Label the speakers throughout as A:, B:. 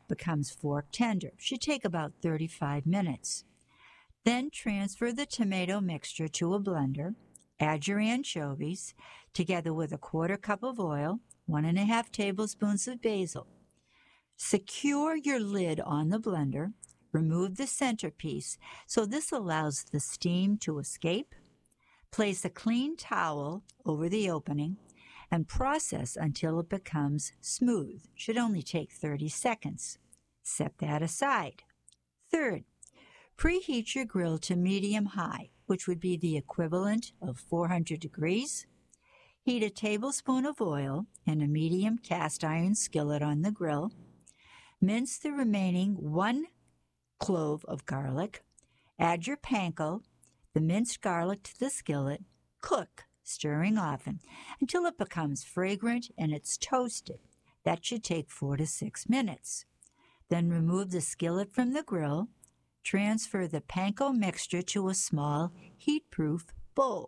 A: becomes fork tender. Should take about 35 minutes. Then transfer the tomato mixture to a blender. Add your anchovies, together with a quarter cup of oil, 1.5 tablespoons of basil. Secure your lid on the blender. Remove the centerpiece so this allows the steam to escape. Place a clean towel over the opening and process until it becomes smooth. Should only take 30 seconds. Set that aside. Third, preheat your grill to medium-high, which would be the equivalent of 400 degrees. Heat a tablespoon of oil in a medium cast iron skillet on the grill. Mince the remaining 1 clove of garlic. Add your panko, the minced garlic, to the skillet. Cook, stirring often, until it becomes fragrant and it's toasted. That should take 4 to 6 minutes. Then remove the skillet from the grill. Transfer the panko mixture to a small, heat-proof bowl.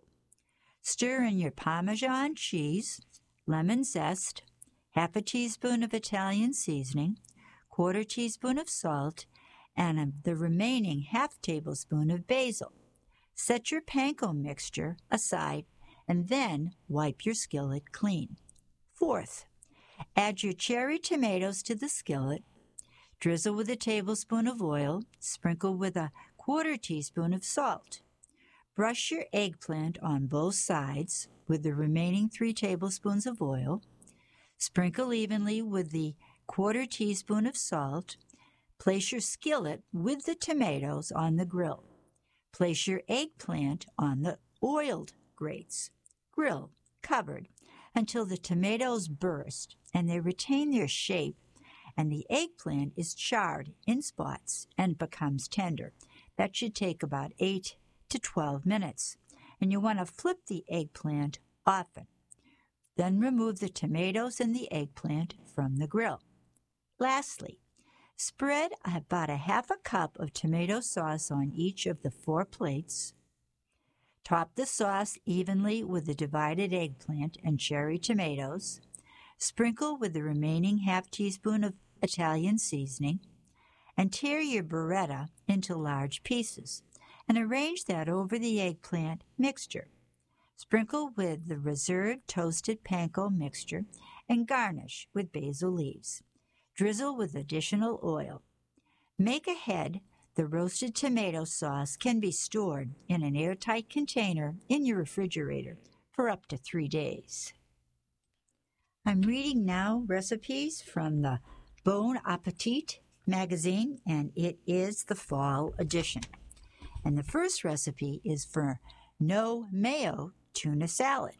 A: Stir in your Parmesan cheese, lemon zest, half a teaspoon of Italian seasoning, quarter teaspoon of salt, and the remaining half tablespoon of basil. Set your panko mixture aside and then wipe your skillet clean. Fourth, add your cherry tomatoes to the skillet. Drizzle with a tablespoon of oil. Sprinkle with a quarter teaspoon of salt. Brush your eggplant on both sides with the remaining 3 tablespoons of oil. Sprinkle evenly with the quarter teaspoon of salt. Place your skillet with the tomatoes on the grill. Place your eggplant on the oiled grates. Grill, covered, until the tomatoes burst and they retain their shape and the eggplant is charred in spots and becomes tender. That should take about 8 to 12 minutes. And you want to flip the eggplant often. Then remove the tomatoes and the eggplant from the grill. Lastly, spread about a half a cup of tomato sauce on each of the 4 plates. Top the sauce evenly with the divided eggplant and cherry tomatoes. Sprinkle with the remaining half teaspoon of Italian seasoning, and tear your burrata into large pieces, and arrange that over the eggplant mixture. Sprinkle with the reserved toasted panko mixture and garnish with basil leaves. Drizzle with additional oil. Make ahead. The roasted tomato sauce can be stored in an airtight container in your refrigerator for up to 3 days. I'm reading now recipes from the Bon Appetit magazine, and it is the fall edition. And the first recipe is for no mayo tuna salad.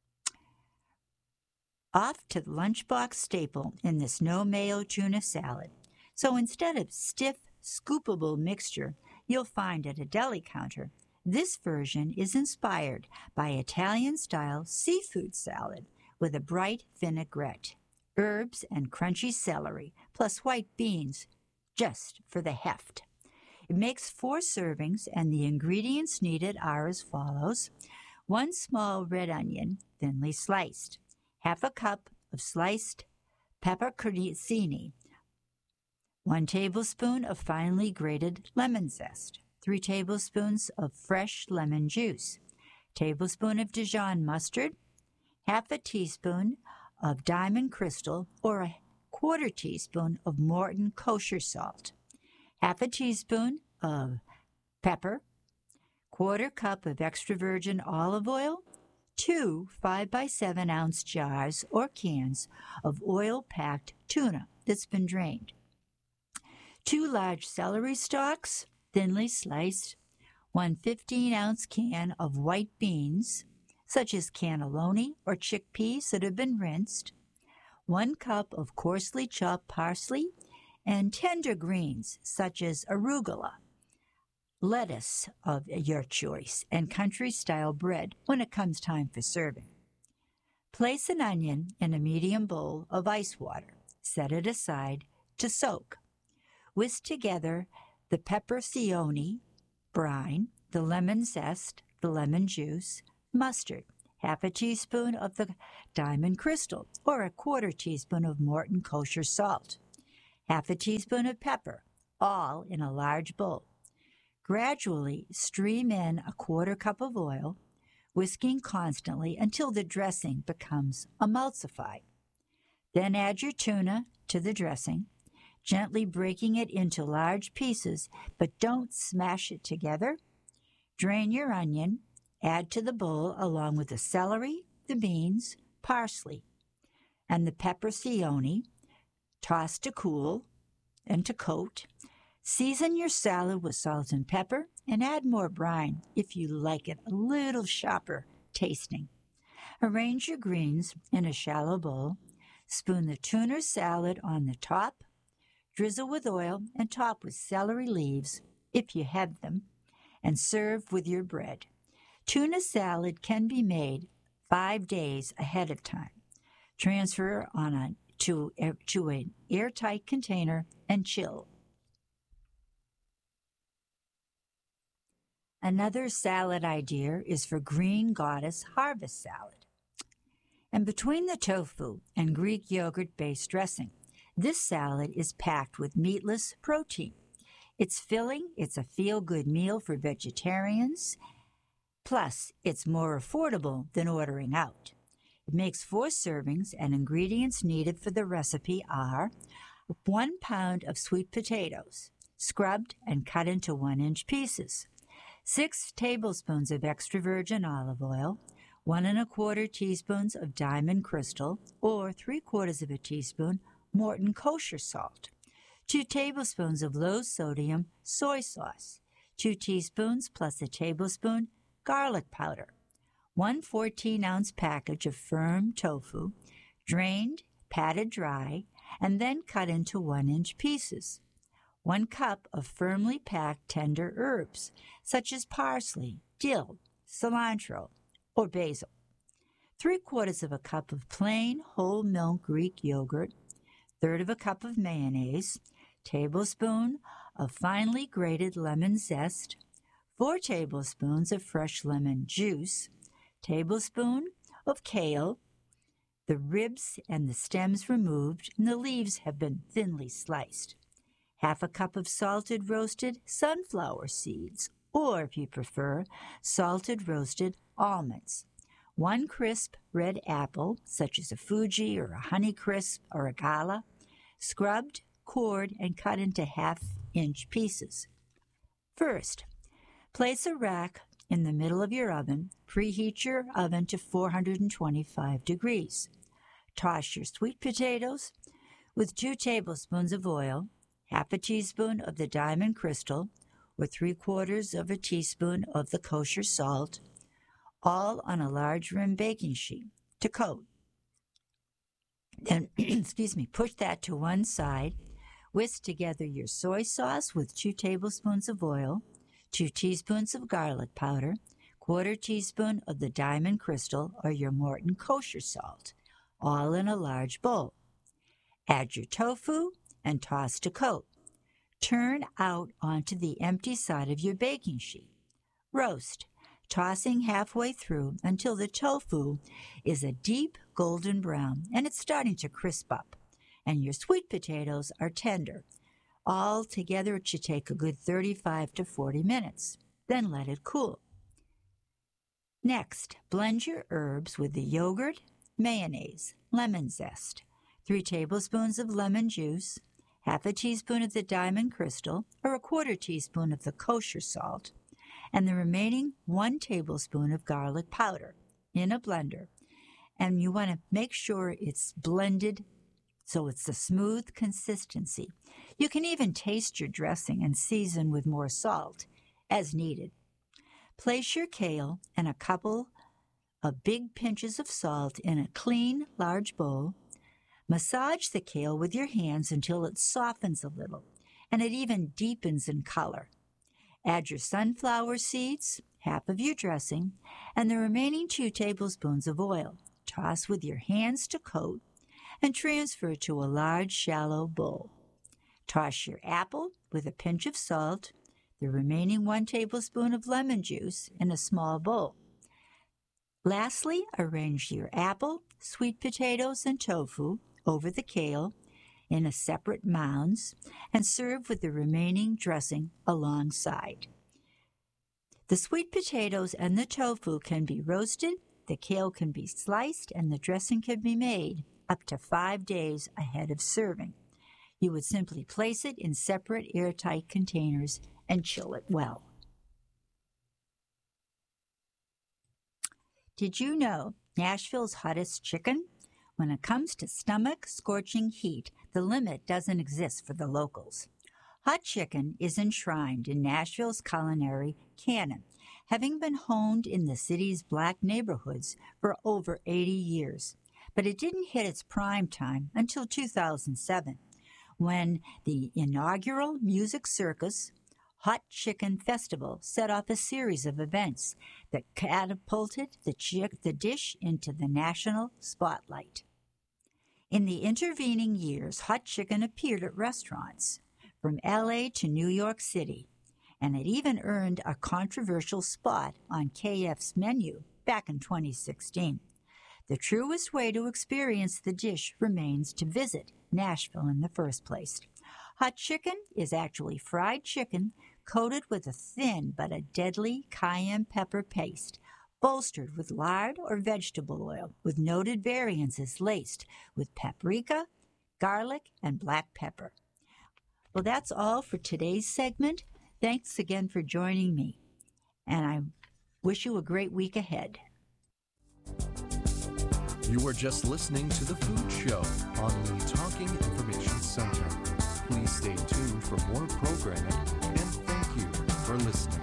A: Off to the lunchbox staple in this no mayo tuna salad. So instead of stiff, scoopable mixture you'll find at a deli counter, this version is inspired by Italian-style seafood salad with a bright vinaigrette, herbs and crunchy celery, plus white beans, just for the heft. It makes 4 servings, and the ingredients needed are as follows: 1 small red onion, thinly sliced, half a cup of sliced pepperoncini, 1 tablespoon of finely grated lemon zest, 3 tablespoons of fresh lemon juice, tablespoon of Dijon mustard, half a teaspoon of diamond crystal or a quarter teaspoon of Morton kosher salt, half a teaspoon of pepper, quarter cup of extra virgin olive oil, 2 5-by-7-ounce jars or cans of oil-packed tuna that's been drained, 2 large celery stalks, thinly sliced, 1 15-ounce can of white beans, such as cannelloni or chickpeas that have been rinsed, 1 cup of coarsely chopped parsley, and tender greens such as arugula, lettuce of your choice, and country-style bread when it comes time for serving. Place an onion in a medium bowl of ice water. Set it aside to soak. Whisk together the peperoncini brine, the lemon zest, the lemon juice, mustard, half a teaspoon of the diamond crystal, or a quarter teaspoon of Morton kosher salt, half a teaspoon of pepper, all in a large bowl. Gradually stream in a quarter cup of oil, whisking constantly until the dressing becomes emulsified. Then add your tuna to the dressing, gently breaking it into large pieces, but don't smash it together. Drain your onion, add to the bowl along with the celery, the beans, parsley, and the peperoni. Toss to cool and to coat. Season your salad with salt and pepper and add more brine if you like it a little sharper tasting. Arrange your greens in a shallow bowl. Spoon the tuna salad on the top. Drizzle with oil and top with celery leaves if you have them, and serve with your bread. Tuna salad can be made 5 days ahead of time. Transfer to an airtight container and chill. Another salad idea is for green goddess harvest salad. And between the tofu and Greek yogurt-based dressing, this salad is packed with meatless protein. It's filling, it's a feel-good meal for vegetarians, plus it's more affordable than ordering out. It makes 4 servings, and ingredients needed for the recipe are 1 pound of sweet potatoes, scrubbed and cut into 1-inch pieces, 6 tablespoons of extra virgin olive oil, 1 1/4 teaspoons of Diamond Crystal, or 3/4 of a teaspoon Morton kosher salt, 2 tablespoons of low-sodium soy sauce, 2 teaspoons plus a tablespoon garlic powder, 1 14-ounce package of firm tofu, drained, patted dry, and then cut into 1-inch pieces, 1 cup of firmly packed tender herbs, such as parsley, dill, cilantro, or basil, 3/4 of a cup of plain whole milk Greek yogurt, 1/3 of a cup of mayonnaise, tablespoon of finely grated lemon zest, 4 tablespoons of fresh lemon juice, tablespoon of kale, the ribs and the stems removed, and the leaves have been thinly sliced, 1/2 cup of salted roasted sunflower seeds, or if you prefer, salted roasted almonds, 1 crisp red apple, such as a Fuji or a Honeycrisp or a Gala, scrubbed, cored, and cut into 1/2-inch pieces. First, place a rack in the middle of your oven. Preheat your oven to 425 degrees. Toss your sweet potatoes with 2 tablespoons of oil, 1/2 a teaspoon of the Diamond Crystal, or 3/4 of a teaspoon of the kosher salt, all on a large rim baking sheet to coat. Then, push that to one side. Whisk together your soy sauce with 2 tablespoons of oil, 2 teaspoons of garlic powder, 1/4 teaspoon of the Diamond Crystal or your Morton kosher salt, all in a large bowl. Add your tofu and toss to coat. Turn out onto the empty side of your baking sheet. Roast, tossing halfway through until the tofu is a deep golden brown and it's starting to crisp up, and your sweet potatoes are tender. All together, it should take a good 35 to 40 minutes. Then let it cool. Next, blend your herbs with the yogurt, mayonnaise, lemon zest, 3 tablespoons of lemon juice, 1/2 a teaspoon of the Diamond Crystal, or 1/4 teaspoon of the kosher salt, and the remaining 1 tablespoon of garlic powder in a blender. And you want to make sure it's blended so it's a smooth consistency. You can even taste your dressing and season with more salt as needed. Place your kale and a couple of big pinches of salt in a clean, large bowl. Massage the kale with your hands until it softens a little and it even deepens in color. Add your sunflower seeds, 1/2 of your dressing, and the remaining 2 tablespoons of oil. Toss with your hands to coat and transfer to a large, shallow bowl. Toss your apple with a pinch of salt, the remaining 1 tablespoon of lemon juice in a small bowl. Lastly, arrange your apple, sweet potatoes, and tofu over the kale in a separate mounds and served with the remaining dressing alongside. The sweet potatoes and the tofu can be roasted, the kale can be sliced, and the dressing can be made up to 5 days ahead of serving. You would simply place it in separate airtight containers and chill it well. Did you know Nashville's hottest chicken? When it comes to stomach-scorching heat, the limit doesn't exist for the locals. Hot chicken is enshrined in Nashville's culinary canon, having been honed in the city's black neighborhoods for over 80 years. But it didn't hit its prime time until 2007, when the inaugural Music Circus Hot Chicken Festival set off a series of events that catapulted the dish into the national spotlight. In the intervening years, hot chicken appeared at restaurants from L.A. to New York City, and it even earned a controversial spot on KF's menu back in 2016. The truest way to experience the dish remains to visit Nashville in the first place. Hot chicken is actually fried chicken coated with a thin but a deadly cayenne pepper paste, bolstered with lard or vegetable oil, with noted variances laced with paprika, garlic, and black pepper. Well, that's all for today's segment. Thanks again for joining me, and I wish you a great week ahead.
B: You were just listening to The Food Show on the Talking Information Center. Please stay tuned for more programming, and thank you for listening.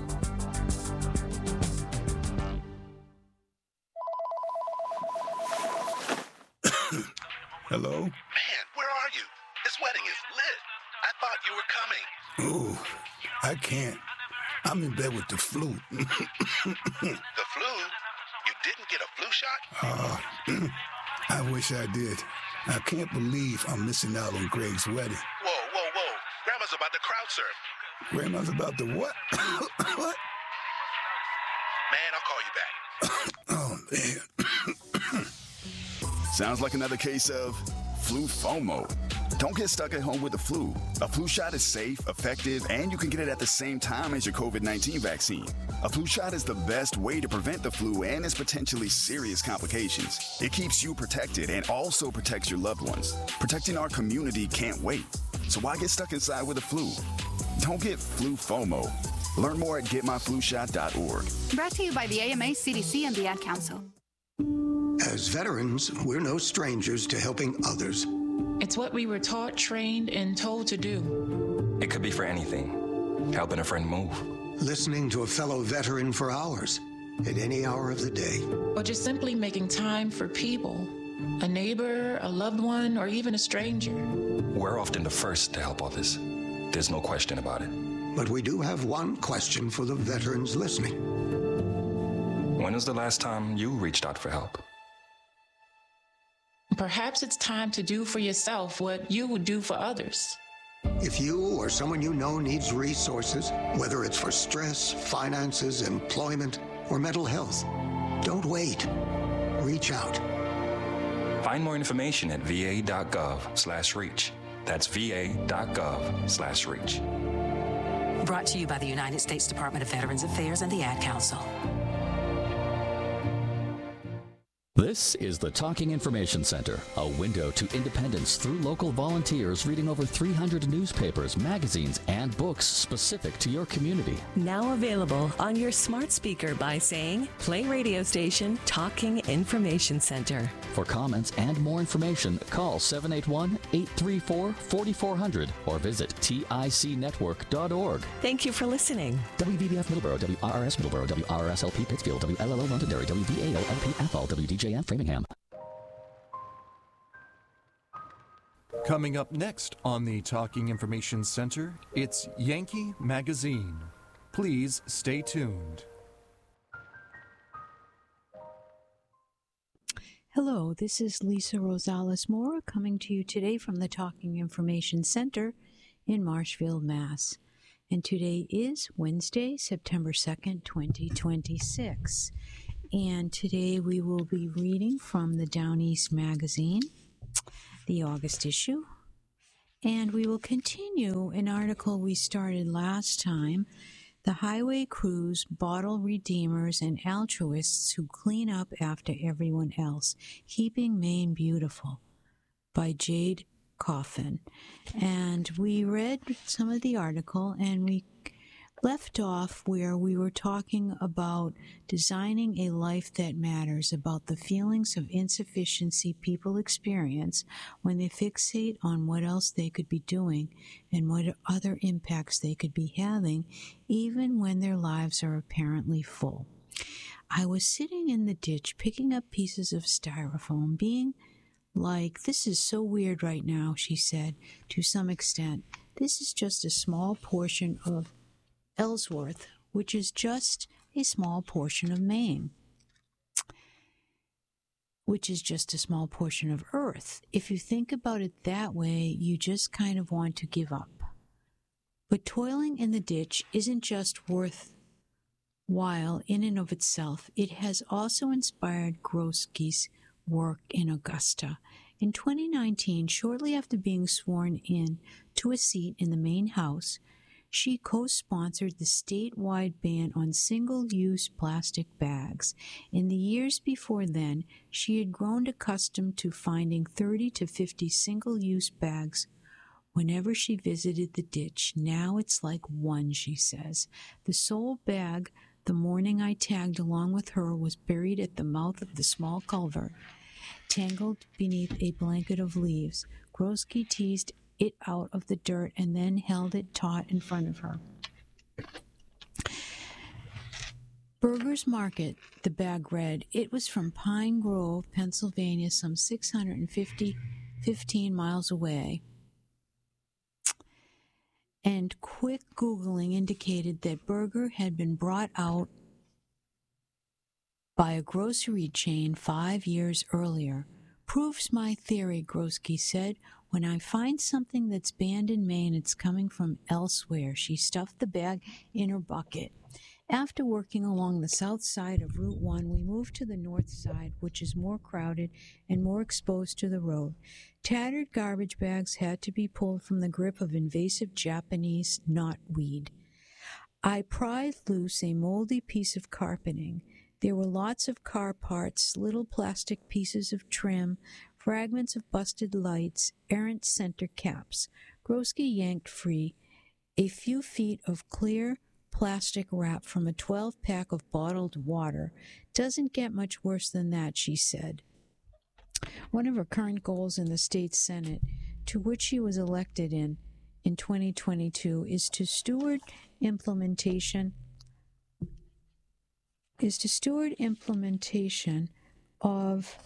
C: Hello?
D: Man, where are you? This wedding is lit. I thought you were coming.
C: Ooh, I can't. I'm in bed with the flu.
D: The flu? You didn't get a flu shot?
C: I wish I did. I can't believe I'm missing out on Greg's wedding.
D: Whoa. Grandma's about to crowd surf.
C: Grandma's about to what? What?
D: Man, I'll call you back.
C: Oh, man.
E: Sounds like another case of flu FOMO. Don't get stuck at home with the flu. A flu shot is safe, effective, and you can get it at the same time as your COVID-19 vaccine. A flu shot is the best way to prevent the flu and its potentially serious complications. It keeps you protected and also protects your loved ones. Protecting our community can't wait. So why get stuck inside with the flu? Don't get flu FOMO. Learn more at getmyflushot.org.
F: Brought to you by the AMA, CDC, and the Ad Council.
G: As veterans, we're no strangers to helping others.
H: It's what we were taught, trained, and told to do.
I: It could be for anything. Helping a friend move.
G: Listening to a fellow veteran for hours, at any hour of the day.
H: Or just simply making time for people. A neighbor, a loved one, or even a stranger.
I: We're often the first to help others. There's no question about it.
G: But we do have one question for the veterans listening.
I: When was the last time you reached out for help?
H: Perhaps it's time to do for yourself what you would do for others.
G: If you or someone you know needs resources, whether it's for stress, finances, employment, or mental health, don't wait. Reach out.
I: Find more information at va.gov/reach. That's va.gov/reach.
J: Brought to you by the United States Department of Veterans Affairs and the Ad Council.
K: This is the Talking Information Center, a window to independence through local volunteers reading over 300 newspapers, magazines, and books specific to your community.
L: Now available on your smart speaker by saying, play radio station Talking Information Center.
K: For comments and more information, call 781-834-4400 or visit ticnetwork.org.
L: Thank you for listening.
K: WVBF Middleborough, WRRS Middleborough, WRSLP Pittsfield, WLLO Londonderry, WVAO-LP Athol, WDJM Framingham.
B: Coming up next on the Talking Information Center, it's Yankee Magazine. Please stay tuned.
M: Hello, this is Lisa Rosales-Mora coming to you today from the Talking Information Center in Marshfield, Mass. And today is Wednesday, September 2nd, 2026. And today we will be reading from the Down East Magazine, the August issue. And we will continue an article we started last time, The Highway Crews, Bottle Redeemers, and Altruists Who Clean Up After Everyone Else, Keeping Maine Beautiful, by Jade Coffin. And we read some of the article, and we left off where we were talking about designing a life that matters, about the feelings of insufficiency people experience when they fixate on what else they could be doing and what other impacts they could be having, even when their lives are apparently full. I was sitting in the ditch picking up pieces of styrofoam, being like, "This is so weird right now," she said, to some extent. "This is just a small portion of Ellsworth, which is just a small portion of Maine, which is just a small portion of Earth. If you think about it that way, you just kind of want to give up. But toiling in the ditch isn't just worthwhile in and of itself. It has also inspired Groeske's work in Augusta. In 2019, shortly after being sworn in to a seat in the Maine House, she co-sponsored the statewide ban on single-use plastic bags. In the years before then, she had grown accustomed to finding 30 to 50 single-use bags whenever she visited the ditch. Now it's like one, she says. The sole bag the morning I tagged along with her was buried at the mouth of the small culvert, tangled beneath a blanket of leaves. Groeske teased it out of the dirt and then held it taut in front of her. Burger's Market, the bag read. It was from Pine Grove, Pennsylvania, some 615 miles away. And quick Googling indicated that Burger had been brought out by a grocery chain 5 years earlier. "Proves my theory," Groeske said. "When I find something that's banned in Maine, it's coming from elsewhere." She stuffed the bag in her bucket. After working along the south side of Route 1, we moved to the north side, which is more crowded and more exposed to the road. Tattered garbage bags had to be pulled from the grip of invasive Japanese knotweed. I pried loose a moldy piece of carpeting. There were lots of car parts, little plastic pieces of trim, fragments of busted lights, errant center caps. Groeske yanked free a few feet of clear plastic wrap from a 12-pack of bottled water. "Doesn't get much worse than that," she said. One of her current goals in the state Senate, to which she was elected in 2022, is to steward implementation of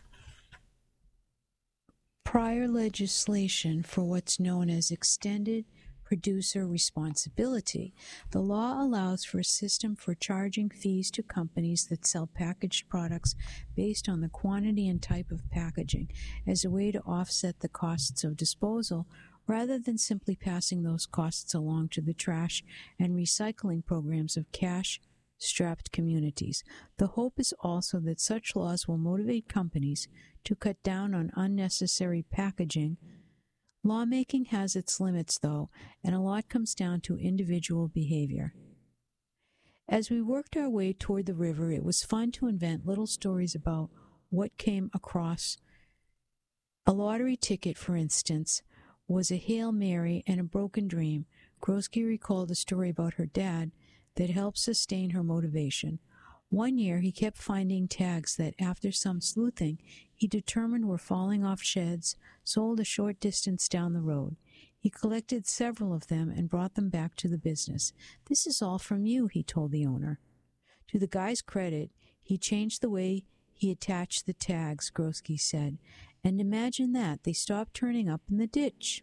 M: prior legislation for what's known as extended producer responsibility. The law allows for a system for charging fees to companies that sell packaged products based on the quantity and type of packaging as a way to offset the costs of disposal, rather than simply passing those costs along to the trash and recycling programs of cash-strapped communities. The hope is also that such laws will motivate companies to cut down on unnecessary packaging. Lawmaking has its limits, though, and a lot comes down to individual behavior. As we worked our way toward the river, it was fun to invent little stories about what came across. A lottery ticket, for instance, was a Hail Mary and a broken dream. Groeske recalled a story about her dad that helped sustain her motivation. One year, he kept finding tags that, after some sleuthing, he determined were falling off sheds sold a short distance down the road. He collected several of them and brought them back to the business. "This is all from you," he told the owner. To the guy's credit, he changed the way he attached the tags, Groeske said. And imagine that, they stopped turning up in the ditch.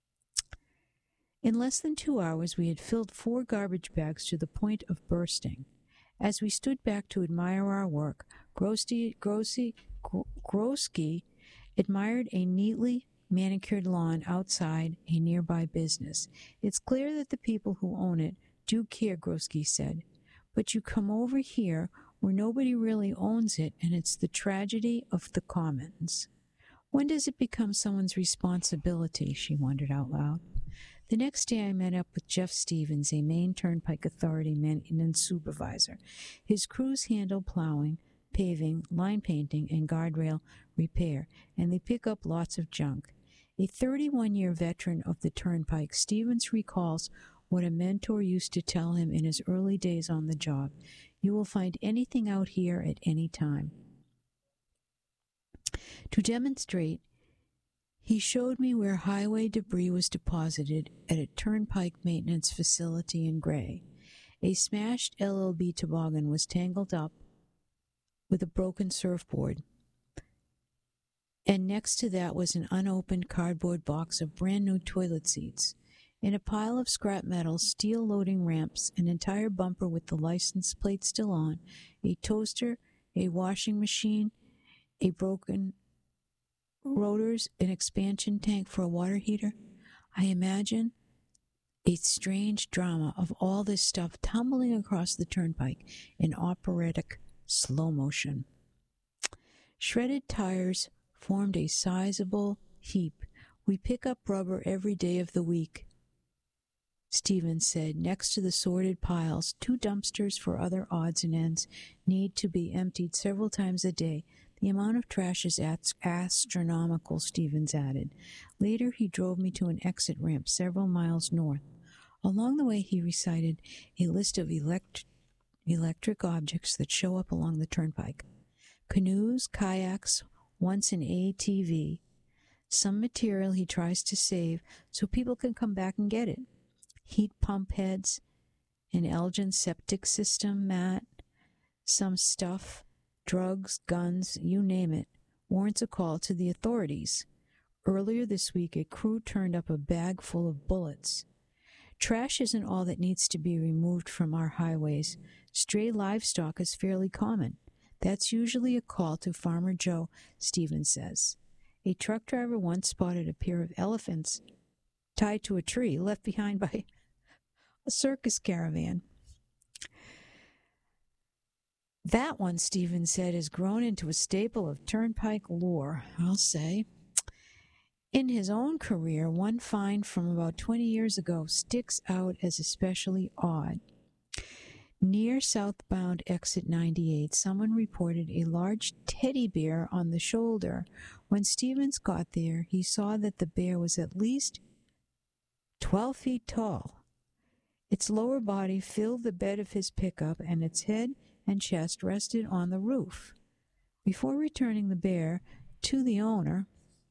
M: In less than 2 hours, we had filled 4 garbage bags to the point of bursting. As we stood back to admire our work, Groeske admired a neatly manicured lawn outside a nearby business. "It's clear that the people who own it do care," Groeske said. "But you come over here where nobody really owns it, and it's the tragedy of the commons." When does it become someone's responsibility? She wondered out loud. The next day I met up with Jeff Stevens, a Maine Turnpike Authority maintenance supervisor. His crews handle plowing, paving, line painting, and guardrail repair, and they pick up lots of junk. A 31-year veteran of the Turnpike, Stevens recalls what a mentor used to tell him in his early days on the job. You will find anything out here at any time. To demonstrate, he showed me where highway debris was deposited at a Turnpike maintenance facility in Gray. A smashed LLB toboggan was tangled up with a broken surfboard, and next to that was an unopened cardboard box of brand-new toilet seats. In a pile of scrap metal, steel loading ramps, an entire bumper with the license plate still on, a toaster, a washing machine, a broken rotors, an expansion tank for a water heater. I imagine a strange drama of all this stuff tumbling across the Turnpike in operatic slow motion. Shredded tires formed a sizable heap. We pick up rubber every day of the week, Stevens said. Next to the sorted piles, 2 dumpsters for other odds and ends need to be emptied several times a day. The amount of trash is astronomical, Stevens added. Later, he drove me to an exit ramp several miles north. Along the way, he recited a list of electric objects that show up along the Turnpike. Canoes, kayaks, once an ATV. Some material he tries to save so people can come back and get it. Heat pump heads, an Elgin septic system mat, some stuff, drugs, guns, you name it, warrants a call to the authorities. Earlier this week, a crew turned up a bag full of bullets. Trash isn't all that needs to be removed from our highways. Stray livestock is fairly common. That's usually a call to Farmer Joe, Stevens says. A truck driver once spotted a pair of elephants tied to a tree left behind by a circus caravan. That one, Stevens said, has grown into a staple of Turnpike lore, I'll say. In his own career, one find from about 20 years ago sticks out as especially odd. Near southbound exit 98, someone reported a large teddy bear on the shoulder. When Stevens got there, he saw that the bear was at least 12 feet tall. Its lower body filled the bed of his pickup, and its head and chest rested on the roof. Before returning the bear to the owner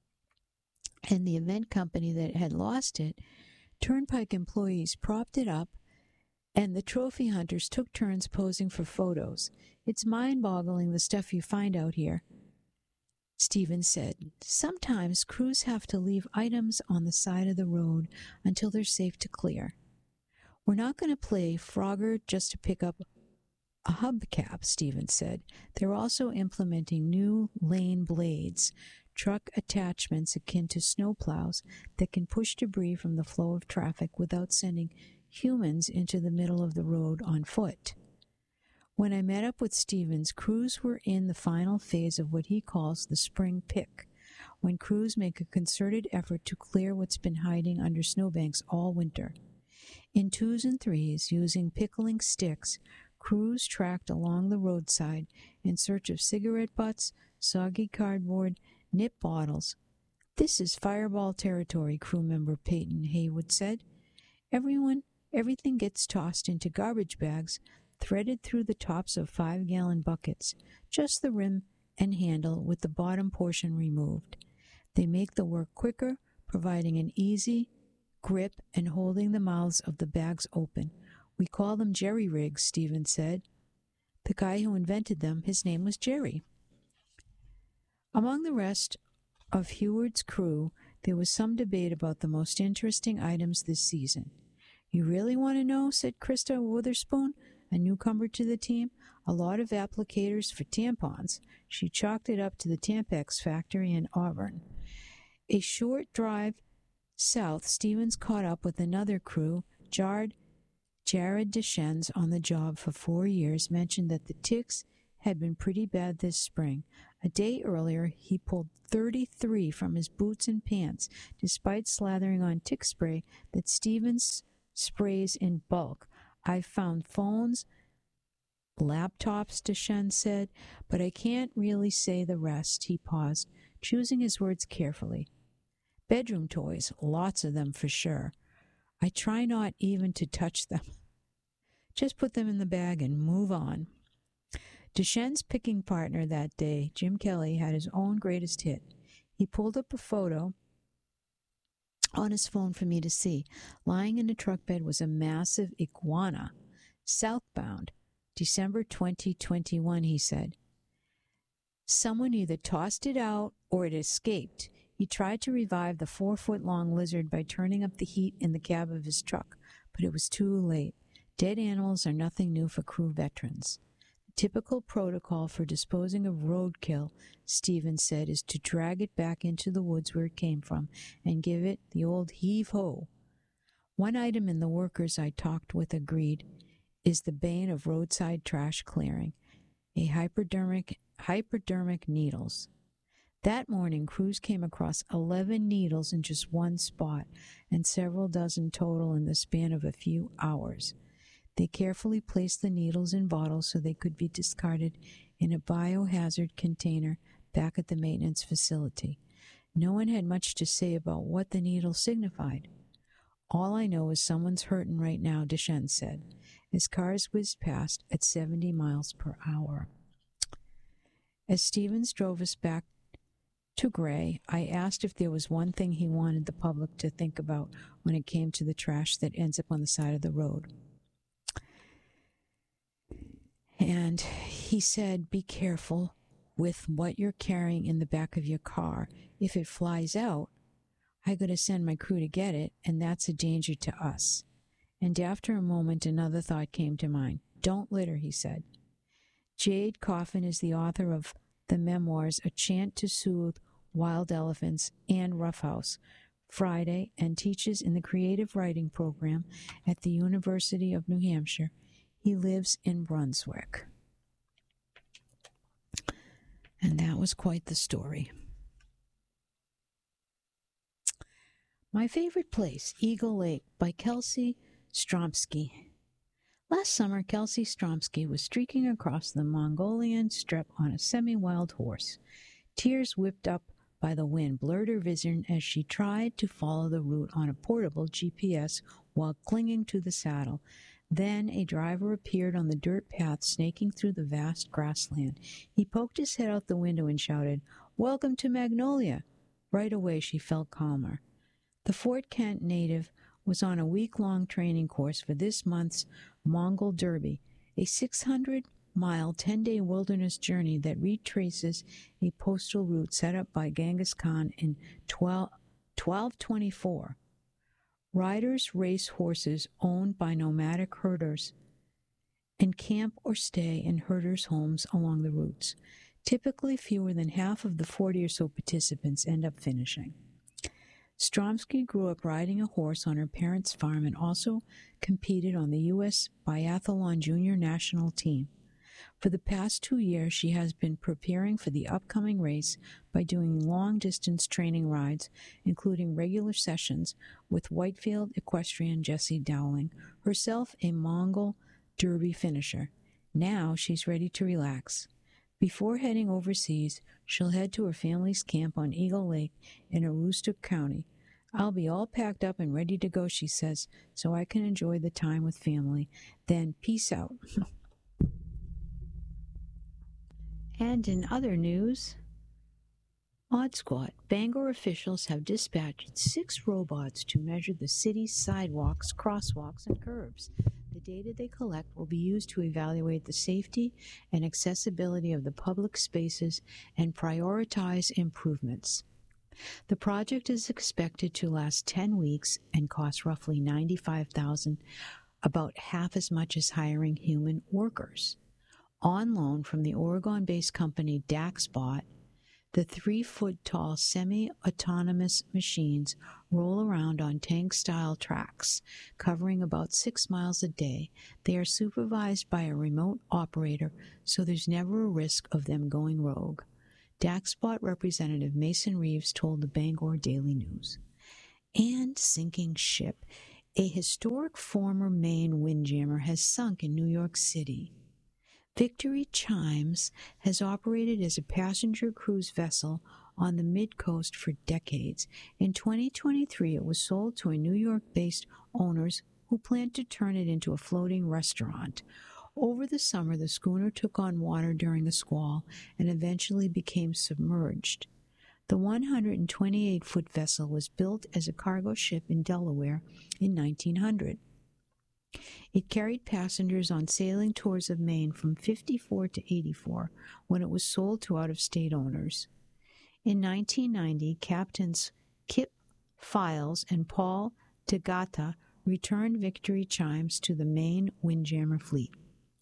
M: and the event company that had lost it, Turnpike employees propped it up, and the trophy hunters took turns posing for photos. It's mind-boggling, the stuff you find out here, Stevens said. Sometimes crews have to leave items on the side of the road until they're safe to clear. We're not going to play Frogger just to pick up a hubcap, Stevens said. They're also implementing new lane blades, truck attachments akin to snowplows that can push debris from the flow of traffic without sending humans into the middle of the road on foot. When I met up with Stevens, crews were in the final phase of what he calls the spring pick, when crews make a concerted effort to clear what's been hiding under snowbanks all winter. In 2s and 3s, using pickling sticks, crews tracked along the roadside in search of cigarette butts, soggy cardboard, nip bottles. This is fireball territory, crew member Peyton Haywood said. Everything gets tossed into garbage bags, threaded through the tops of 5-gallon buckets, just the rim and handle with the bottom portion removed. They make the work quicker, providing an easy grip and holding the mouths of the bags open. We call them jerry rigs, Stevens said. The guy who invented them, his name was Jerry. Among the rest of Heward's crew, there was some debate about the most interesting items this season. You really want to know, said Krista Witherspoon, a newcomer to the team. A lot of applicators for tampons. She chalked it up to the Tampax factory in Auburn. A short drive south, Stevens caught up with another crew. Jared Deschennes, on the job for 4 years, mentioned that the ticks had been pretty bad this spring. A day earlier, he pulled 33 from his boots and pants, despite slathering on tick spray that Stevens sprays in bulk. I've found phones, laptops, Deschênes said, but I can't really say the rest. He paused, choosing his words carefully. Bedroom toys, lots of them for sure. I try not even to touch them. Just put them in the bag and move on. Deschênes' picking partner that day, Jim Kelly, had his own greatest hit. He pulled up a photo on his phone for me to see. Lying in the truck bed was a massive iguana, southbound, December 2021, he said. Someone either tossed it out or it escaped. He tried to revive the 4-foot-long lizard by turning up the heat in the cab of his truck, but it was too late. Dead animals are nothing new for crew veterans. The typical protocol for disposing of roadkill, Stevens said, is to drag it back into the woods where it came from and give it the old heave-ho. One item in the workers I talked with agreed is the bane of roadside trash clearing, a hypodermic needles. That morning, crews came across 11 needles in just one spot and several dozen total in the span of a few hours. They carefully placed the needles in bottles so they could be discarded in a biohazard container back at the maintenance facility. No one had much to say about what the needle signified. All I know is someone's hurting right now, Deschênes said, as cars whizzed past at 70 miles per hour. As Stevens drove us back to Gray, I asked if there was one thing he wanted the public to think about when it came to the trash that ends up on the side of the road. And he said, be careful with what you're carrying in the back of your car. If it flies out, I got to send my crew to get it, and that's a danger to us. And after a moment, another thought came to mind. Don't litter, he said. Jade Coffin is the author of the memoirs A Chant to Soothe Wild Elephants and Roughhouse Friday, and teaches in the creative writing program at the University of New Hampshire. He lives in Brunswick. And that was quite the story. My favorite place, Eagle Lake, by Kelsey Stromsky. Last summer, Kelsey Stromsky was streaking across the Mongolian steppe on a semi-wild horse. Tears whipped up by the wind blurred her vision as she tried to follow the route on a portable GPS while clinging to the saddle. Then a driver appeared on the dirt path snaking through the vast grassland. He poked his head out the window and shouted, "Welcome to Magnolia." Right away she felt calmer. The Fort Kent native was on a week-long training course for this month's Mongol Derby, a 600-mile, 10-day wilderness journey that retraces a postal route set up by Genghis Khan in 1224. Riders race horses owned by nomadic herders and camp or stay in herders' homes along the routes. Typically, fewer than half of the 40 or so participants end up finishing. Stromsky grew up riding a horse on her parents' farm and also competed on the U.S. Biathlon Junior National Team. For the past 2 years, she has been preparing for the upcoming race by doing long-distance training rides, including regular sessions with Whitefield equestrian Jessie Dowling, herself a Mongol Derby finisher. Now she's ready to relax. Before heading overseas, she'll head to her family's camp on Eagle Lake in Aroostook County. I'll be all packed up and ready to go, she says, so I can enjoy the time with family. Then peace out. And in other news, Odd Squad. Bangor officials have dispatched 6 robots to measure the city's sidewalks, crosswalks, and curbs. The data they collect will be used to evaluate the safety and accessibility of the public spaces and prioritize improvements. The project is expected to last 10 weeks and cost roughly $95,000, about half as much as hiring human workers. On loan from the Oregon-based company Daxbot, the 3-foot-tall semi-autonomous machines roll around on tank-style tracks, covering about 6 miles a day. They are supervised by a remote operator, so there's never a risk of them going rogue. DACSPOT Representative Mason Reeves told the Bangor Daily News. And sinking ship. A historic former Maine windjammer has sunk in New York City. Victory Chimes has operated as a passenger cruise vessel on the Mid-Coast for decades. In 2023, it was sold to a New York-based owners who planned to turn it into a floating restaurant. Over the summer, the schooner took on water during a squall and eventually became submerged. The 128-foot vessel was built as a cargo ship in Delaware in 1900. It carried passengers on sailing tours of Maine from 54 to 84 when it was sold to out-of-state owners. In 1990, Captains Kip Files and Paul Tagata returned Victory Chimes to the Maine Windjammer fleet.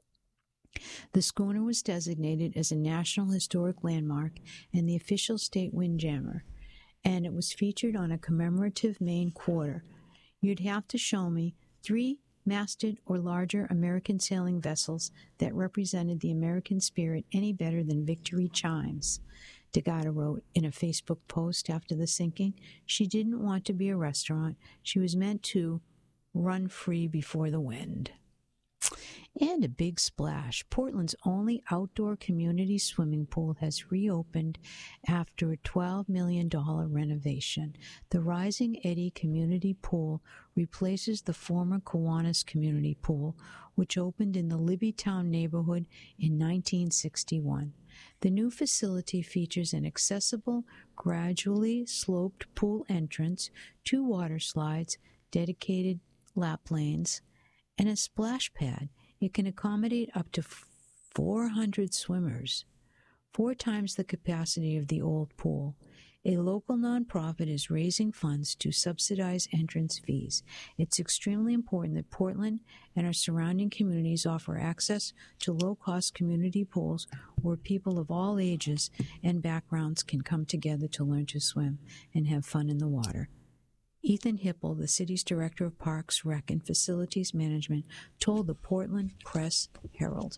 M: The schooner was designated as a National Historic Landmark and the official state windjammer, and it was featured on a commemorative Maine quarter. You'd have to show me 3 masted or larger American sailing vessels that represented the American spirit any better than Victory Chimes, Tagata wrote in a Facebook post after the sinking. She didn't want to be a restaurant. She was meant to run free before the wind. And a big splash. Portland's only outdoor community swimming pool has reopened after a $12 million renovation. The Rising Eddy Community Pool replaces the former Kiwanis Community Pool, which opened in the Libbytown neighborhood in 1961. The new facility features an accessible, gradually sloped pool entrance, 2 water slides, dedicated lap lanes, and a splash pad. It can accommodate up to 400 swimmers, 4 times the capacity of the old pool. A local nonprofit is raising funds to subsidize entrance fees. It's extremely important that Portland and our surrounding communities offer access to low-cost community pools where people of all ages and backgrounds can come together to learn to swim and have fun in the water. Ethan Hipple, the city's director of Parks, Rec, and Facilities Management, told the Portland Press-Herald.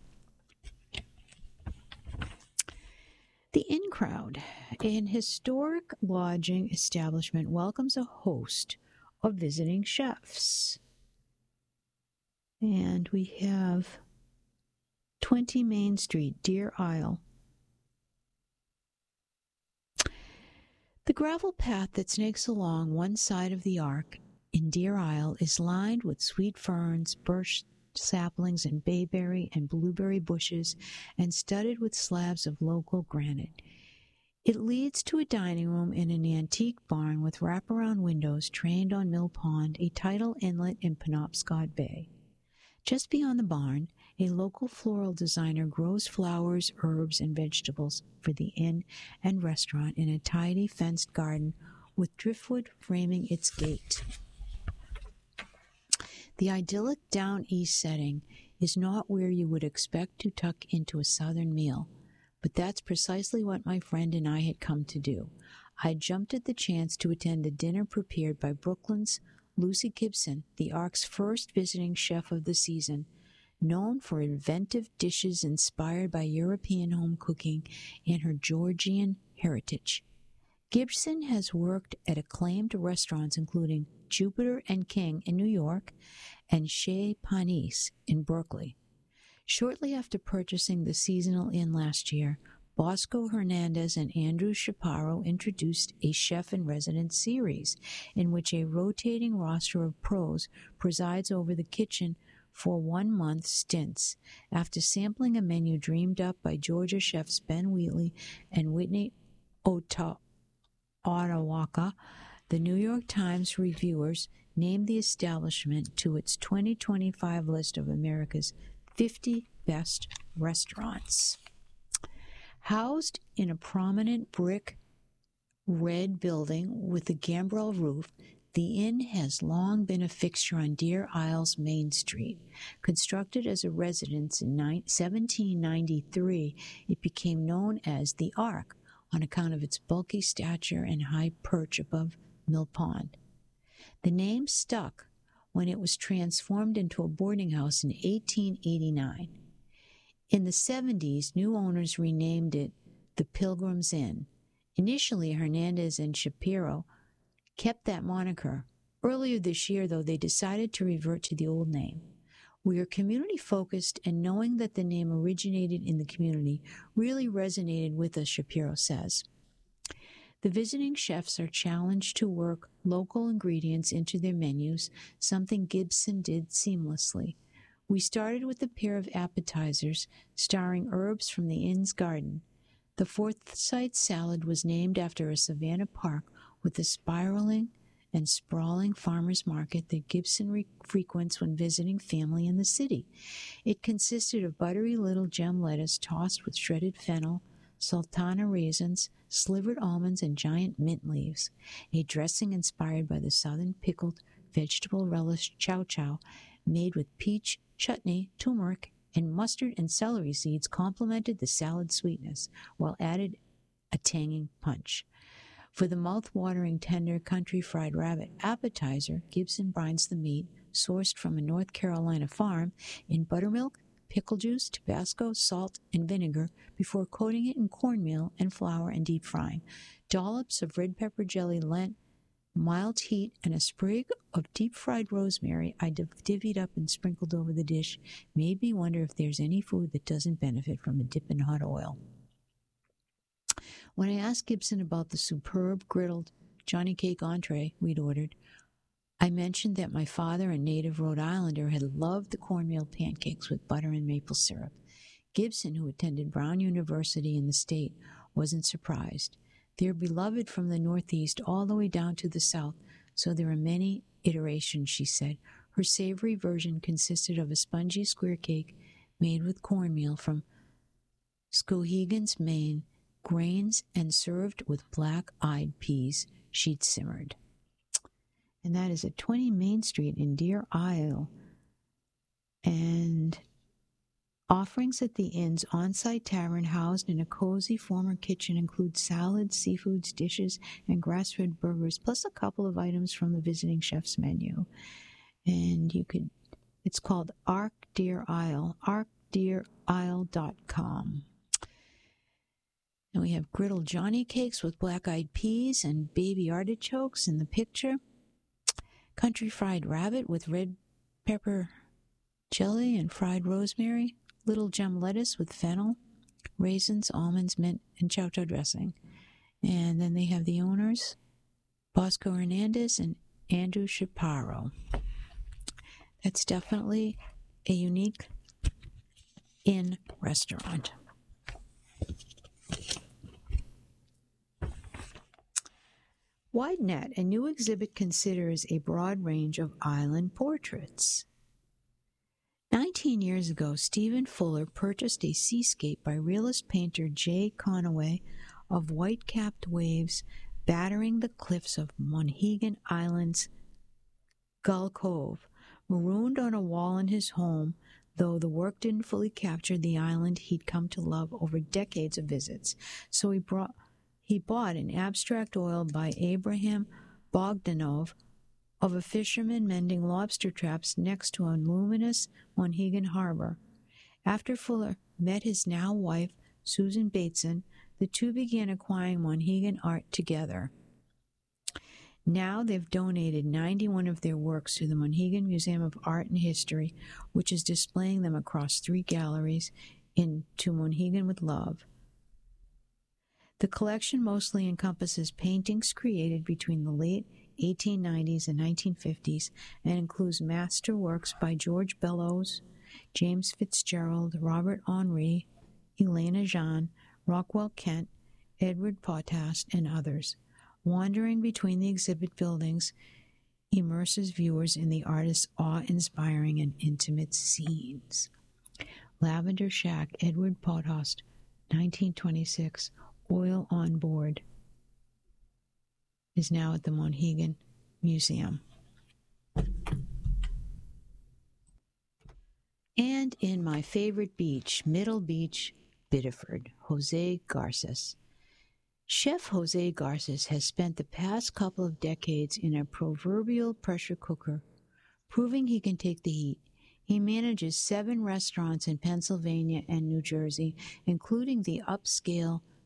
M: The In Crowd, an historic lodging establishment, welcomes a host of visiting chefs. And we have 20 Main Street, Deer Isle. The gravel path that snakes along one side of the arc in Deer Isle is lined with sweet ferns, birch saplings, and bayberry and blueberry bushes, and studded with slabs of local granite. It leads to a dining room in an antique barn with wraparound windows trained on Mill Pond, a tidal inlet in Penobscot Bay. Just beyond the barn, a local floral designer grows flowers, herbs, and vegetables for the inn and restaurant in a tidy fenced garden with driftwood framing its gate. The idyllic down east setting is not where you would expect to tuck into a southern meal, but that's precisely what my friend and I had come to do. I jumped at the chance to attend the dinner prepared by Brooklyn's Lucy Gibson, the Ark's first visiting chef of the season, known for inventive dishes inspired by European home cooking and her Georgian heritage. Gibson has worked at acclaimed restaurants including Jupiter and King in New York and Chez Panisse in Berkeley. Shortly after purchasing the seasonal inn last year, Bosco Hernandez and Andrew Chaparro introduced a chef-in-residence series in which a rotating roster of pros presides over the kitchen for 1-month stints. After sampling a menu dreamed up by Georgia chefs Ben Wheatley and Whitney Ottawaka, the New York Times reviewers named the establishment to its 2025 list of America's 50 best restaurants. Housed in a prominent brick red building with a gambrel roof, the inn has long been a fixture on Deer Isle's Main Street. Constructed as a residence in 1793, it became known as the Ark on account of its bulky stature and high perch above Mill Pond. The name stuck when it was transformed into a boarding house in 1889. In the 70s, new owners renamed it the Pilgrim's Inn. Initially, Hernandez and Shapiro kept that moniker. Earlier this year, though, they decided to revert to the old name. We are community-focused, and knowing that the name originated in the community really resonated with us, Shapiro says. The visiting chefs are challenged to work local ingredients into their menus, something Gibson did seamlessly. We started with a pair of appetizers starring herbs from the inn's garden. The Forsyth salad was named after a Savannah park with a spiraling and sprawling farmers market that Gibson frequents when visiting family in the city. It consisted of buttery little gem lettuce tossed with shredded fennel, sultana raisins, slivered almonds, and giant mint leaves. A dressing inspired by the southern pickled vegetable relish chow chow, made with peach, chutney, turmeric, and mustard and celery seeds, complemented the salad sweetness, while added a tangy punch. For the mouth-watering tender country fried rabbit appetizer, Gibson brines the meat, sourced from a North Carolina farm, in buttermilk, pickle juice, Tabasco, salt, and vinegar before coating it in cornmeal and flour and deep frying. Dollops of red pepper jelly lent mild heat, and a sprig of deep-fried rosemary I divvied up and sprinkled over the dish made me wonder if there's any food that doesn't benefit from a dip in hot oil. When I asked Gibson about the superb griddled Johnny Cake entree we'd ordered, I mentioned that my father, a native Rhode Islander, had loved the cornmeal pancakes with butter and maple syrup. Gibson, who attended Brown University in the state, wasn't surprised. They're beloved from the Northeast all the way down to the South, so there are many iterations, she said. Her savory version consisted of a spongy square cake made with cornmeal from Skowhegan's, Maine, grains, and served with black-eyed peas she'd simmered. And that is at 20 Main Street in Deer Isle. And offerings at the inn's on-site tavern, housed in a cozy former kitchen, include salads, seafoods, dishes, and grass-fed burgers, plus a couple of items from the visiting chef's menu. And it's called Arc Deer Isle, arcdeerisle.com. And we have griddled Johnny cakes with black-eyed peas and baby artichokes in the picture. Country fried rabbit with red pepper jelly and fried rosemary. Little gem lettuce with fennel, raisins, almonds, mint, and chow chow dressing. And then they have the owners, Bosco Hernandez and Andrew Shapiro. That's definitely a unique inn restaurant. Wide Net, a new exhibit, considers a broad range of island portraits. 19 years ago, Stephen Fuller purchased a seascape by realist painter Jay Conaway of white-capped waves battering the cliffs of Monhegan Island's Gull Cove. Marooned on a wall in his home, though the work didn't fully capture the island he'd come to love over decades of visits, so he bought an abstract oil by Abraham Bogdanov of a fisherman mending lobster traps next to a luminous Monhegan harbor. After Fuller met his now wife, Susan Bateson, the two began acquiring Monhegan art together. Now they've donated 91 of their works to the Monhegan Museum of Art and History, which is displaying them across 3 galleries in To Monhegan with Love. The collection mostly encompasses paintings created between the late 1890s and 1950s and includes masterworks by George Bellows, James Fitzgerald, Robert Henri, Elena Jean, Rockwell Kent, Edward Potast, and others. Wandering between the exhibit buildings immerses viewers in the artist's awe-inspiring and intimate scenes. Lavender Shack, Edward Potast, 1926, Oil on Board, is now at the Monhegan Museum. And in my favorite beach, Middle Beach, Biddeford, Jose Garces. Chef Jose Garces has spent the past couple of decades in a proverbial pressure cooker, proving he can take the heat. He manages 7 restaurants in Pennsylvania and New Jersey, including the upscale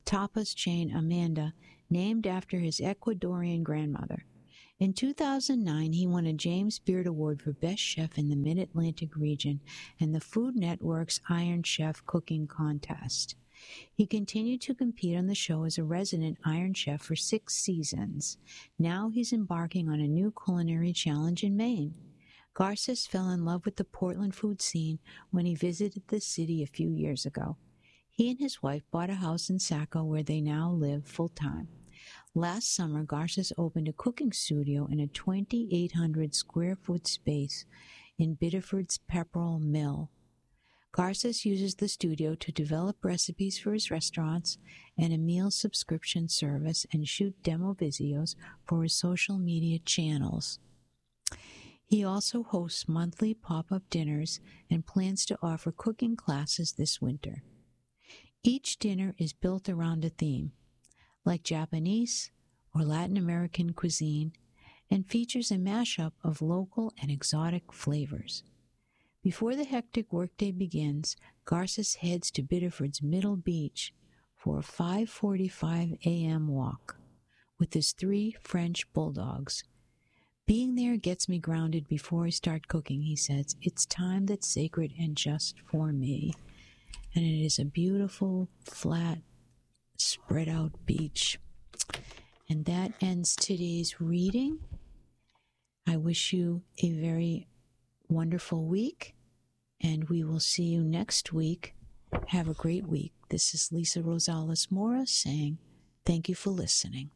M: tapas chain Amanda, named after his Ecuadorian grandmother. In 2009, he won a James Beard Award for Best Chef in the Mid-Atlantic region and the Food Network's Iron Chef Cooking Contest. He continued to compete on the show as a resident Iron Chef for 6 seasons. Now he's embarking on a new culinary challenge in Maine. Garces fell in love with the Portland food scene when he visited the city a few years ago. He and his wife bought a house in Saco where they now live full-time. Last summer, Garces opened a cooking studio in a 2,800-square-foot space in Biddeford's Pepperell Mill. Garces uses the studio to develop recipes for his restaurants and a meal subscription service and shoot demo videos for his social media channels. He also hosts monthly pop-up dinners and plans to offer cooking classes this winter. Each dinner is built around a theme, like Japanese or Latin American cuisine, and features a mashup of local and exotic flavors. Before the hectic workday begins, Garces heads to Biddeford's Middle Beach for a 5:45 a.m. walk with his 3 French bulldogs. Being there gets me grounded before I start cooking, he says. It's time that's sacred and just for me. And it is a beautiful, flat, spread out beach. And that ends today's reading. I wish you a very wonderful week, and we will see you next week. Have a great week. This is Lisa Rosales Mora saying thank you for listening.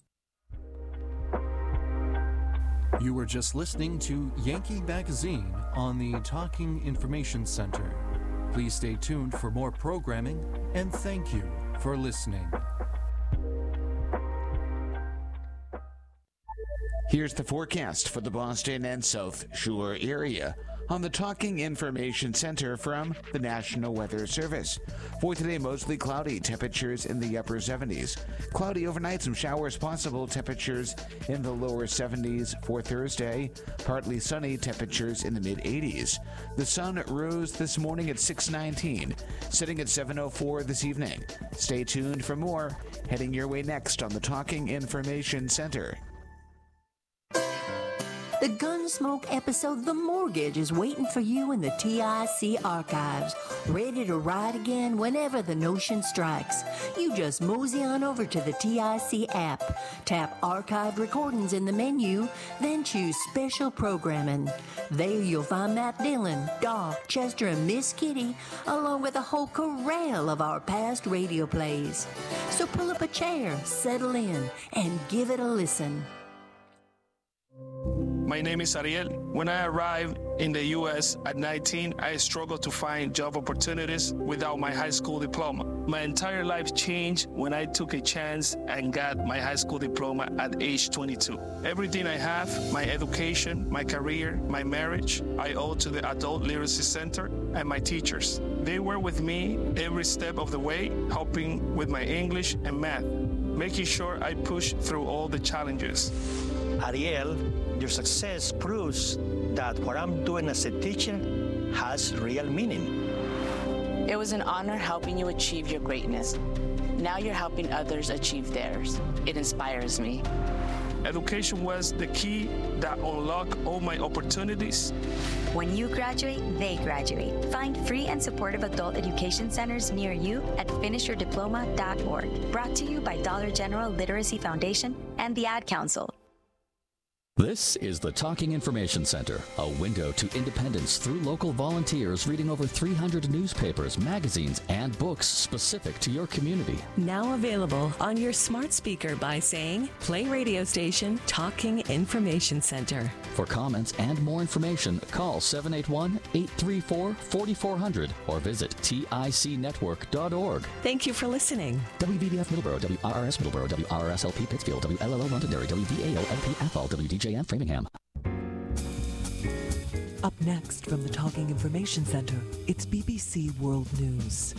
B: You were just listening to Yankee Magazine on the Talking Information Center. Please stay tuned for more programming, and thank you for listening.
N: Here's the forecast for the Boston and South Shore area on the Talking Information Center from the National Weather Service. For today, mostly cloudy, temperatures in the upper 70s. Cloudy overnight, some showers possible, temperatures in the lower 70s. For Thursday, partly sunny, temperatures in the mid-80s. The sun rose this morning at 6:19, setting at 7:04 this evening. Stay tuned for more, heading your way next on the Talking Information Center.
O: The Gunsmoke episode The Mortgage is waiting for you in the TIC archives, ready to ride again whenever the notion strikes. You just mosey on over to the TIC app, tap Archived Recordings in the menu, then choose Special Programming. There you'll find Matt Dillon, Doc, Chester, and Miss Kitty, along with a whole corral of our past radio plays. So pull up a chair, settle in, and give it a listen.
P: My name is Ariel. When I arrived in the U.S. at 19, I struggled to find job opportunities without my high school diploma. My entire life changed when I took a chance and got my high school diploma at age 22. Everything I have, my education, my career, my marriage, I owe to the Adult Literacy Center and my teachers. They were with me every step of the way, helping with my English and math, making sure I push through all the challenges.
Q: Ariel, your success proves that what I'm doing as a teacher has real meaning.
R: It was an honor helping you achieve your greatness. Now you're helping others achieve theirs. It inspires me.
P: Education was the key that unlocked all my opportunities.
S: When you graduate, they graduate. Find free and supportive adult education centers near you at finishyourdiploma.org. Brought to you by Dollar General Literacy Foundation and the Ad Council.
K: This is the Talking Information Center, a window to independence through local volunteers reading over 300 newspapers, magazines, and books specific to your community.
L: Now available on your smart speaker by saying, play radio station Talking Information Center.
K: For comments and more information, call 781-834-4400 or visit ticnetwork.org.
L: Thank you for listening.
K: WBBF Middleborough, WRRS Middleborough, WRRS-LP Pittsfield, WLLO Londonderry, WVAO-LP Athol, WDJM Framingham.
T: Up next from the Talking Information Center, it's BBC World News.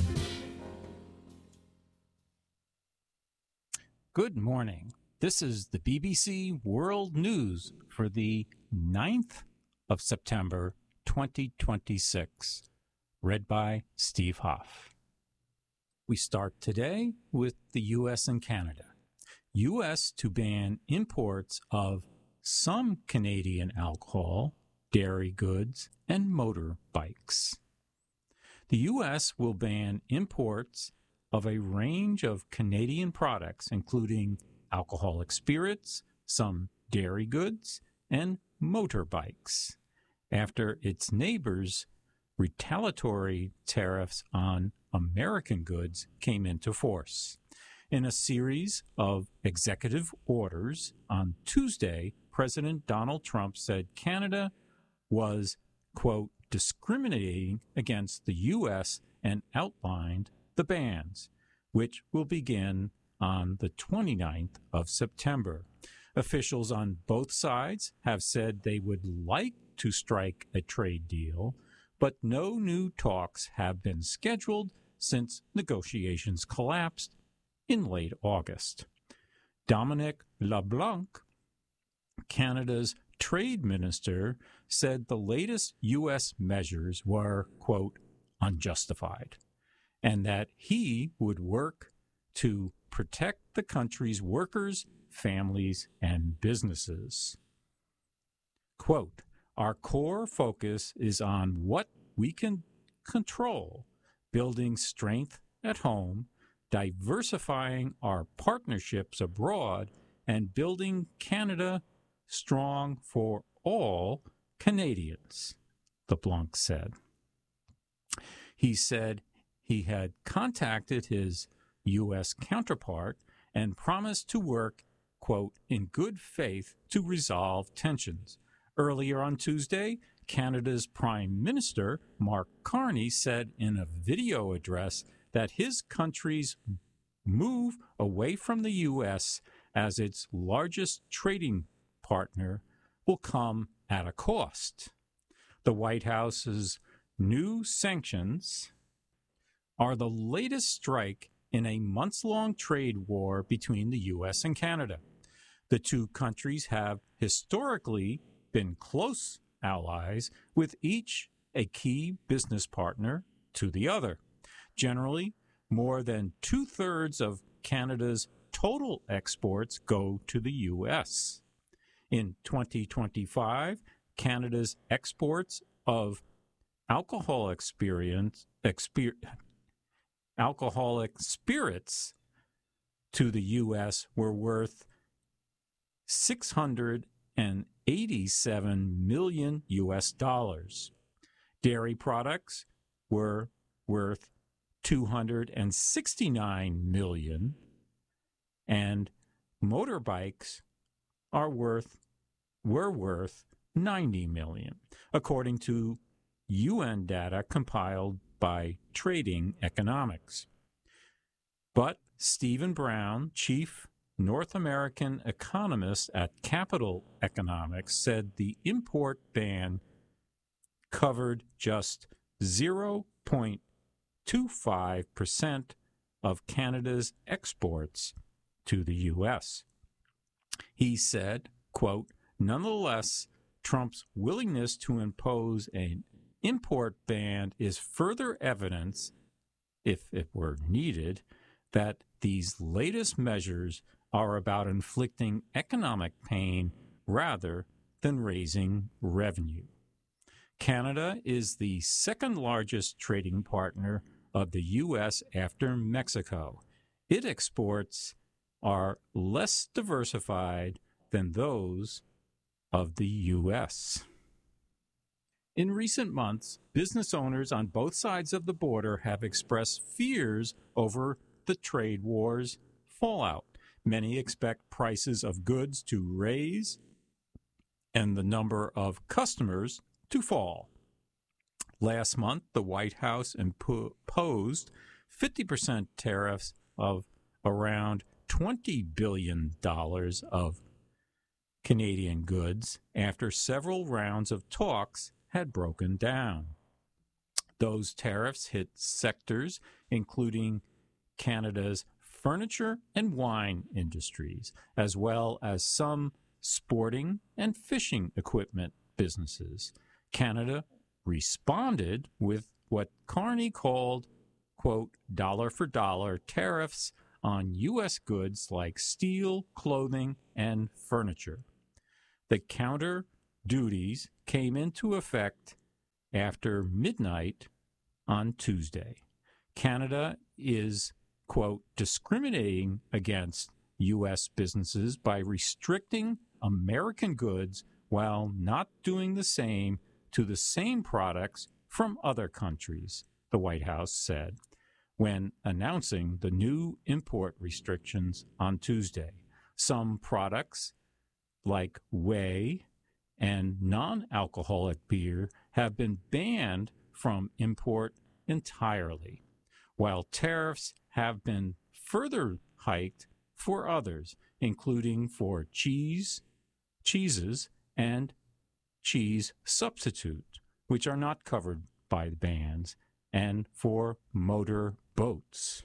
U: Good morning. This is the BBC World News for the 9th of September, 2026. Read by Steve Hoff. We start today with the U.S. and Canada. U.S. to ban imports of some Canadian alcohol, dairy goods, and motorbikes. The U.S. will ban imports of a range of Canadian products, including alcoholic spirits, some dairy goods, and motorbikes, after its neighbors' retaliatory tariffs on American goods came into force. In a series of executive orders on Tuesday, President Donald Trump said Canada was, quote, discriminating against the U.S. and outlined the bans, which will begin on the 29th of September. Officials on both sides have said they would like to strike a trade deal, but no new talks have been scheduled since negotiations collapsed in late August. Dominic LeBlanc, Canada's trade minister, said the latest U.S. measures were, quote, unjustified, and that he would work to protect the country's workers, families, and businesses. Quote, our core focus is on what we can control, building strength at home, diversifying our partnerships abroad, and building Canada strong for all Canadians, LeBlanc said. He said he had contacted his U.S. counterpart and promised to work, quote, in good faith to resolve tensions. Earlier on Tuesday, Canada's Prime Minister, Mark Carney, said in a video address that his country's move away from the U.S. as its largest trading partner will come at a cost. The White House's new sanctions are the latest strike in a months-long trade war between the U.S. and Canada. The two countries have historically been close allies, with each a key business partner to the other. Generally, more than two-thirds of Canada's total exports go to the U.S. In 2025, Canada's exports of alcoholic spirits to the U.S. were worth $687 million U.S. dollars. Dairy products were worth $269 million, and motorbikes were worth $90 million, according to UN data compiled by Trading Economics. But Stephen Brown, chief North American economist at Capital Economics, said the import ban covered just 0.25% of Canada's exports to the U.S. He said, quote, nonetheless, Trump's willingness to impose an import ban is further evidence, if it were needed, that these latest measures are about inflicting economic pain rather than raising revenue. Canada is the second largest trading partner of the U.S. after Mexico. Its exports are less diversified than those of the U.S. In recent months, business owners on both sides of the border have expressed fears over the trade war's fallout. Many expect prices of goods to rise and the number of customers to fall. Last month, the White House imposed 50% tariffs of around $20 billion of Canadian goods after several rounds of talks had broken down. Those tariffs hit sectors including Canada's furniture and wine industries, as well as some sporting and fishing equipment businesses. Canada responded with what Carney called, quote, dollar-for-dollar tariffs on U.S. goods like steel, clothing, and furniture. The counter duties came into effect after midnight on Tuesday. Canada is, quote, discriminating against U.S. businesses by restricting American goods while not doing the same to the same products from other countries, the White House said when announcing the new import restrictions on Tuesday. Some products, like whey and non-alcoholic beer, have been banned from import entirely, while tariffs have been further hiked for others, including for cheeses and cheese substitute, which are not covered by the bans, and for motor boats.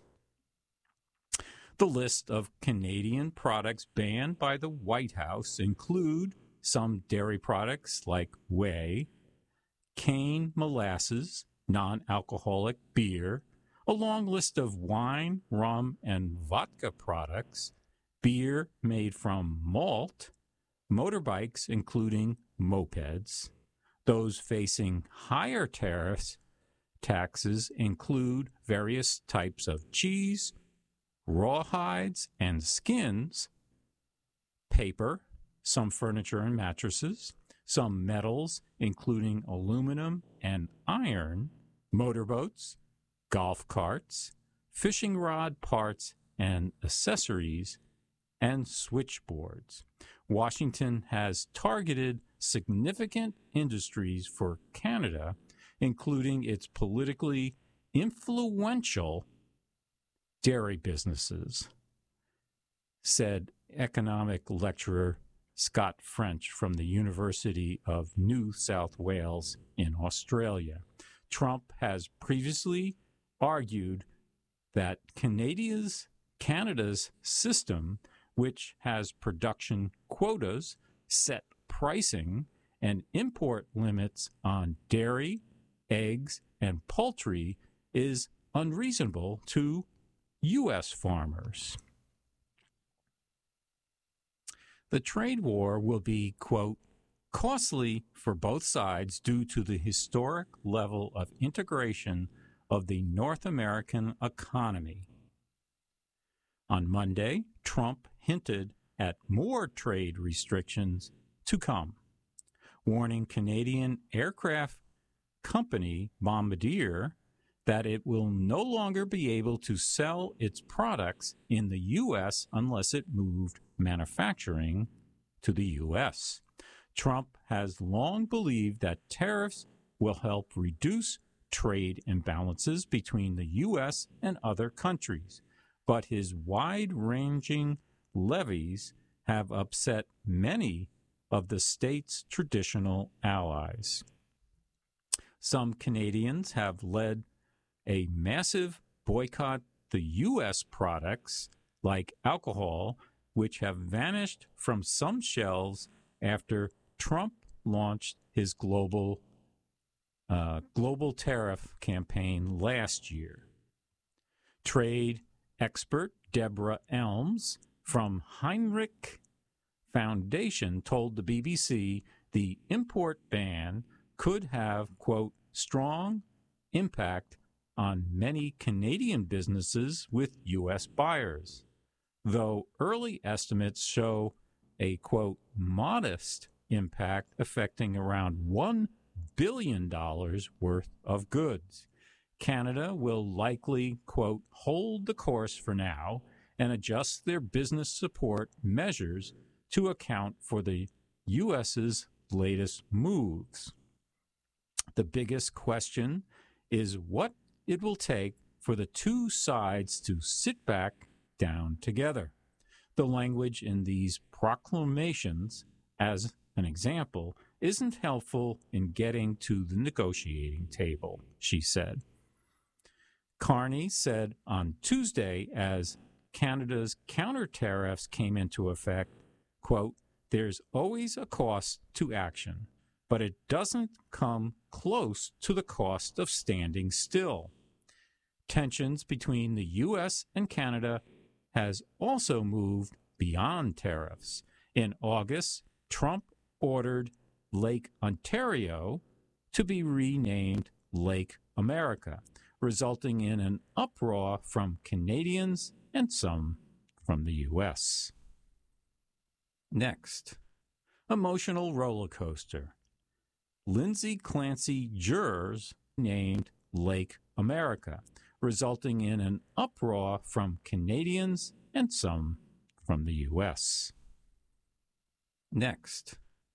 U: The list of Canadian products banned by the White House include some dairy products like whey, cane molasses, non-alcoholic beer, a long list of wine, rum, and vodka products, beer made from malt, motorbikes, including mopeds. Those facing higher taxes include various types of cheese, rawhides and skins, paper, some furniture and mattresses, some metals, including aluminum and iron, motorboats, golf carts, fishing rod parts and accessories, and switchboards. Washington has targeted significant industries for Canada, including its politically influential dairy businesses, said economic lecturer Scott French from the University of New South Wales in Australia. Trump has previously argued that Canada's system, which has production quotas, set pricing, and import limits on dairy, eggs, and poultry, is unreasonable to U.S. farmers. The trade war will be, quote, costly for both sides due to the historic level of integration of the North American economy. On Monday, Trump hinted at more trade restrictions to come, warning Canadian aircraft company Bombardier that it will no longer be able to sell its products in the U.S. unless it moved manufacturing to the U.S. Trump has long believed that tariffs will help reduce trade imbalances between the U.S. and other countries, but his wide-ranging levies have upset many of the state's traditional allies. Some Canadians have led a massive boycott the U.S. products like alcohol, which have vanished from some shelves after Trump launched his global tariff campaign last year. Trade expert Deborah Elms from Heinrich Foundation told the BBC the import ban could have, quote, strong impact on many Canadian businesses with U.S. buyers, though early estimates show a, quote, modest impact affecting around $1 billion worth of goods. Canada will likely, quote, hold the course for now and adjust their business support measures to account for the U.S.'s latest moves. The biggest question is what it will take for the two sides to sit back down together. The language in these proclamations, as an example, isn't helpful in getting to the negotiating table, she said. Carney said on Tuesday as Canada's counter tariffs came into effect, quote, there's always a cost to action, but it doesn't come close to the cost of standing still. Tensions between the U.S. and Canada has also moved beyond tariffs. In August, Trump ordered Lake Ontario to be renamed Lake America, resulting in an uproar from Canadians and some from the U.S. Next, emotional roller coaster. Lindsay Clancy jurors named Lake America, resulting in an uproar from Canadians and some from the U.S. Next,